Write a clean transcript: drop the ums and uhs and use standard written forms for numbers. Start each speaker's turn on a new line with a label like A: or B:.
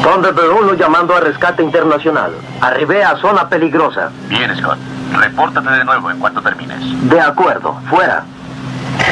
A: Thunderbird 1 llamando a rescate internacional. Arribé a zona peligrosa.
B: Bien, Scott. Repórtate de nuevo en cuanto termines.
A: De acuerdo. Fuera.